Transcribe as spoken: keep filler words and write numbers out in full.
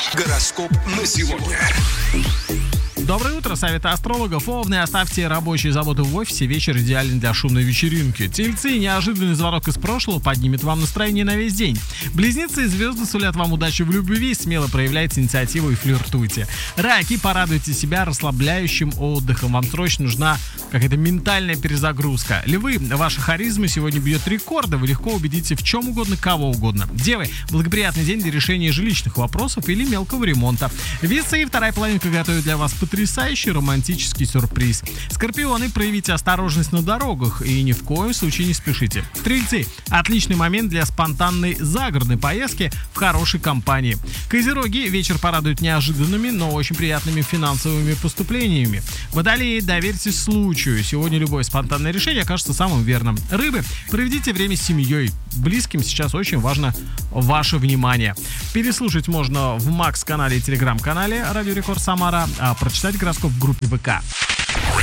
Гороскоп на сегодня. Доброе утро, советы астрологов. Овны, оставьте рабочие заботы в офисе, вечер идеален для шумной вечеринки. Тельцы, неожиданный звонок из прошлого поднимет вам настроение на весь день. Близнецы, звезды сулят вам удачу в любви, смело проявляйте инициативу и флиртуйте. Раки, порадуйте себя расслабляющим отдыхом, вам срочно нужна какая-то ментальная перезагрузка. Львы, ваша харизма сегодня бьет рекорды, вы легко убедите в чем угодно, кого угодно. Девы, благоприятный день для решения жилищных вопросов или мелкого ремонта. Весы, вторая половинка готовит для вас потрясающий романтический сюрприз. Скорпионы, проявите осторожность на дорогах и ни в коем случае не спешите. Стрельцы, отличный момент для спонтанной загородной поездки в хорошей компании. Козероги, вечер порадует неожиданными, но очень приятными финансовыми поступлениями. Водолеи, доверьтесь случаю. Сегодня любое спонтанное решение окажется самым верным. Рыбы, проведите время с семьей. Близким сейчас очень важно ваше внимание. Переслушать можно в Макс-канале и Телеграм-канале Радио Рекорд Самара, а прочитать гороскоп в группе ВК.